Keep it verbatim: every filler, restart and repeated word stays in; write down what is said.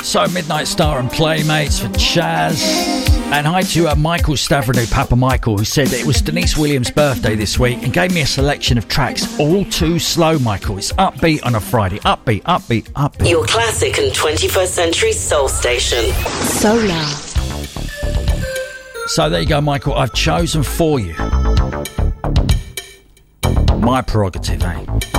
So, Midnight Star and Playmates for Chaz. And hi to uh, Michael Stavridou, Papa Michael, who said that it was Denise Williams' birthday this week and gave me a selection of tracks all too slow, Michael. It's upbeat on a Friday. Upbeat, upbeat, upbeat. Your classic and twenty-first century soul station. Solar. So there you go, Michael. I've chosen for you. My prerogative, eh?